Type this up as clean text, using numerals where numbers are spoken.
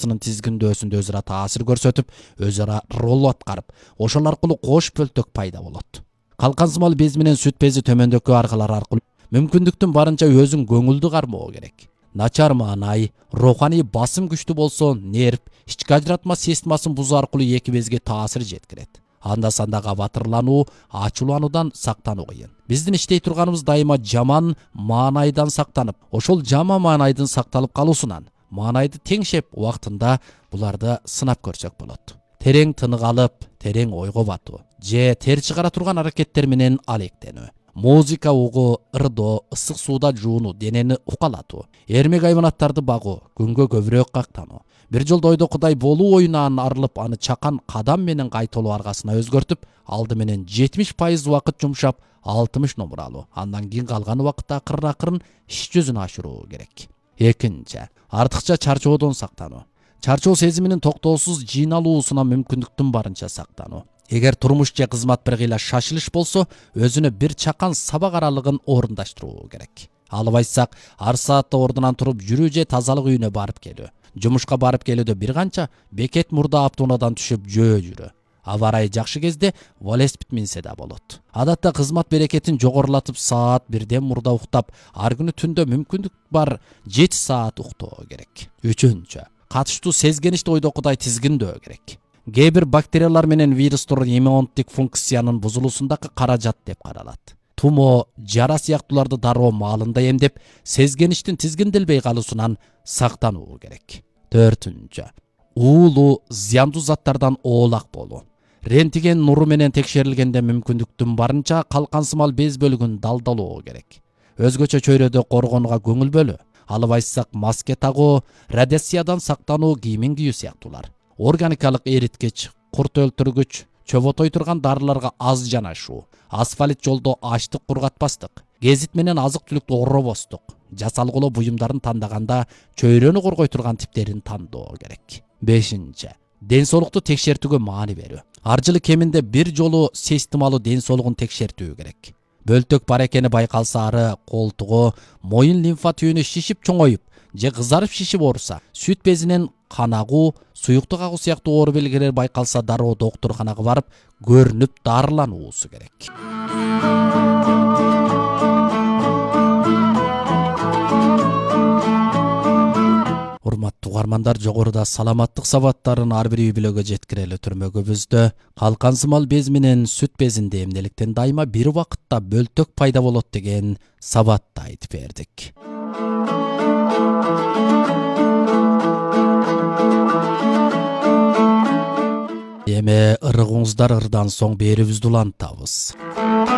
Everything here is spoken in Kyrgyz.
ортасынын тизгиндөөсүндө өзара таасир көрсөтүп, өзара роль аткарып, ошол аркылуу кош бөлтөк пайда болот. Калкансымал без менен сүт бези төмөндөгү аргалар аркылуу мүмкүндүктүн барынча өзүң көңүлдү кармоо керек. Начар маанай, руханий басым күчтүү болсо, нерв, ички ажыратма системасын бузуу аркылуу эки безге таасир жеткирет. Анда санда кабатырлануу, ачуулануудан сактануу кыйын. Биздин иштей турганыбыз дайыма жаман маанайдан сактанып, ошол жаман маанайдын сакталып калуусунан, маанайды теңшеп убактында буларды сынап көрсөк болот. Терең тынык алып, терең ойго батуу же тер чыгара турган аракеттер менен алектенүү. Музыка угуу, ырдоо, ысык сууда жуунуу, денени укалатуу, эрмек айванаттарды багуу, күнгө көбүрөөк кактануу. Бир жолдо ойдо Кудай болуу оюнан арылып, аны чакан кадам менен кайталоо аргасына өзгөртүп, алды менен 70% убакыт жумшап, 60 номер алуу. Андан кийин калган убакытта акырын иш жүзүнө ашыруу керек. Экинчи, артыкча чарчоодон сактануу. Чарчоо сезиминин токтоосуз жыйналуусуна мүмкүндүктүн барынча сактануу. Эгер турмуш же кызмат бир кыйла шашылыш болсо, өзүнө бир чакан сабак аралыгын орундаштыруу керек. Албайсак, ар саатта ордунан туруп жүрүү же тазалык үйүнө барып келүү. Жумушка барып келүүдө бир канча бекет мурда автоунаадан түшүп жөө жүрүү. Аба ырайы жакшы кезде велосипед минсе да болот. Адатта кызмат берекетин жогорулатып саат бирден мурда уктап, ар күнү түндө мүмкүндүк бар 7 саат уктоо керек. Үчүнчү, катыштуу сезгеничти ойдо Кудай тизгиндөө керек. Кээ бир бактериялар менен вирустор иммундук функциянын бузулуусундагы каражат деп каралат. Тумо, жара сыяктууларды дароо маалында эмдеп, сезгеништин тизгинделбей калуусунан сактануу керек. Төртүнчү, уулуу, зыяндуу заттардан оолак болуу. Рентген нуру менен текшерилгенде мүмкүндүктүн барынча калкансымал без бөлүгүн далдалоо керек. Өзгөчө чөйрөдө коргонууга көңүл бөлүү. Албайсак маска тагуу, радиациядан сактануу, кийимин кийүү сыяктуулар. Органикалык эриткич, курт өлтүргүч, чөбөтой турган дарыларга аз жанашуу, асфальт жолдо ачтык кургатпастык, гезит менен азык түлүктү оробостук, жасалгылоо буюмдарын тандаганда чөйрөнү коргой турган типтерин тандоо керек. Бешинчи, ден соолукту текшертүүгө маани берүү. Ар жылы кеминде бир жолу системалуу ден соолугун текшертүү керек. Бөлтөк бар экени байкалса, ары колтугу, моюн лимфа түйүнү шишип чоңоюп же кызарып шишип ооруса, сүт безинен кан агуу, суюктук агуу сыяктуу оору белгилери байкалса, дароо доктурканага барып, көрүнүп дарылануусу керек. Урматтуу угармандар, жогоруда саламаттык сабаттарын ар бир үй бүлөгө жеткирели түрмөгүбүздө калкансымал без менен сүт безинде эмнеликтен дайыма бир убакытта бөлтөк пайда болот деген сабатты айтып бердик. Эми ырыгыңыздар ырдан соң берүүбүздү улантабыз.